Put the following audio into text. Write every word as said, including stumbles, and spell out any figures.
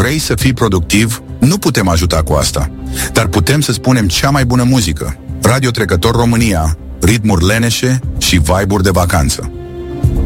Vrei să fii productiv? Nu putem ajuta cu asta. Dar putem să spunem cea mai bună muzică. Radio Trecător România, ritmuri leneșe și vibe-uri de vacanță.